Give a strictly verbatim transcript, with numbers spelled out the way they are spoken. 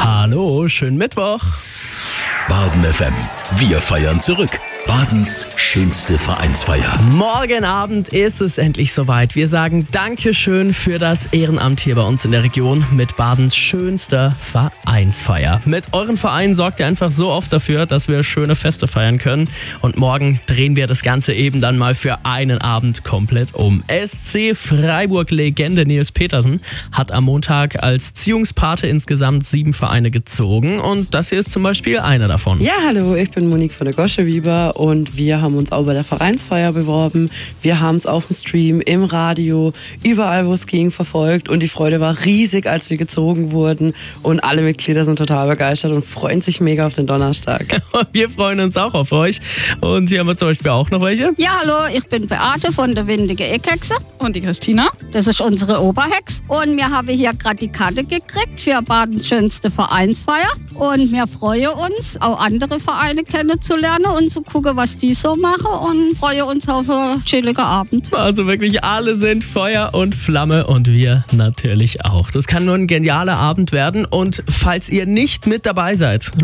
Hallo, schönen Mittwoch. Baden F M. Wir feiern zurück. Badens schönste Vereinsfeier. Morgen Abend ist es endlich soweit. Wir sagen Dankeschön für das Ehrenamt hier bei uns in der Region mit Badens schönster Vereinsfeier. Mit euren Vereinen sorgt ihr einfach so oft dafür, dass wir schöne Feste feiern können. Und morgen drehen wir das Ganze eben dann mal für einen Abend komplett um. S C Freiburg-Legende Nils Petersen hat am Montag als Ziehungspate insgesamt sieben Vereine gezogen. Und das hier ist zum Beispiel einer davon. Ja, hallo, ich bin Monique von der Gosche-Wieber. Und wir haben uns auch bei der Vereinsfeier beworben. Wir haben es auf dem Stream, im Radio, überall, wo es ging, verfolgt. Und die Freude war riesig, als wir gezogen wurden. Und alle Mitglieder sind total begeistert und freuen sich mega auf den Donnerstag. Wir freuen uns auch auf euch. Und hier haben wir zum Beispiel auch noch welche. Ja, hallo, ich bin Beate von der Windige Eckhexe. Und die Christina. Das ist unsere Oberhex. Und wir haben hier gerade die Karte gekriegt für Badens schönste Vereinsfeier. Und wir freuen uns, auch andere Vereine kennenzulernen und zu gucken, was die so machen, und freuen uns auf einen chilligen Abend. Also wirklich, alle sind Feuer und Flamme und wir natürlich auch. Das kann nur ein genialer Abend werden, und falls ihr nicht mit dabei seid,